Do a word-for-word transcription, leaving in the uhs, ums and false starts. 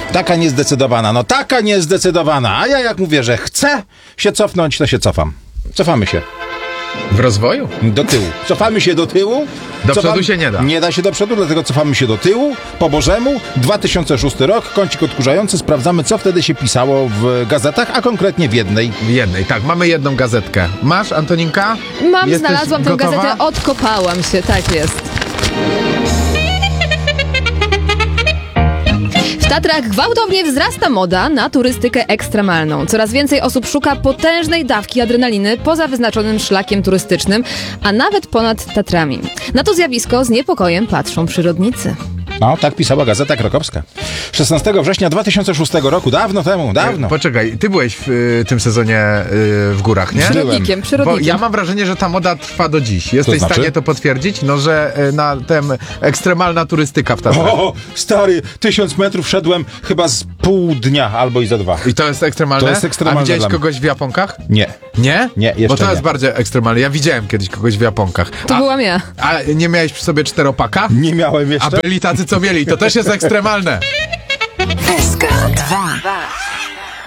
Taka niezdecydowana, no taka niezdecydowana. A ja jak mówię, że chcę się cofnąć, to się cofam. Cofamy się. W rozwoju? Do tyłu. Cofamy się do tyłu. Do Cofam... przodu się nie da. Nie da się do przodu, dlatego cofamy się do tyłu. Po Bożemu, dwa tysiące szósty rok, kącik odkurzający. Sprawdzamy, co wtedy się pisało w gazetach, a konkretnie w jednej. W jednej, tak. Mamy jedną gazetkę. Masz, Antoninka? Mam, Jesteś znalazłam tę gotowa? gazetę, odkopałam się, tak jest. W Tatrach gwałtownie wzrasta moda na turystykę ekstremalną. Coraz więcej osób szuka potężnej dawki adrenaliny poza wyznaczonym szlakiem turystycznym, a nawet ponad Tatrami. Na to zjawisko z niepokojem patrzą przyrodnicy. No, tak pisała Gazeta Krakowska. szesnastego września dwa tysiące szóstego roku, dawno temu, dawno. Poczekaj, ty byłeś w y, tym sezonie y, w górach, nie? Przyrodnikiem, przyrodnikiem. Bo ja mam wrażenie, że ta moda trwa do dziś. Jesteś To znaczy? w stanie to potwierdzić? No, że y, na tem ekstremalna turystyka w Tatrach. O, stary, tysiąc metrów szedłem chyba z pół dnia albo i za dwa. I to jest ekstremalne? To jest ekstremalne A widziałeś dla mnie. kogoś w japonkach? Nie. Nie? Nie, jeszcze Bo to nie. jest bardziej ekstremalne. Ja widziałem kiedyś kogoś w japonkach. To a, byłam ja. A nie miałeś przy sobie czteropaka? Nie miałem A jeszcze. byli tacy, co mieli. To też jest ekstremalne. S K dwa.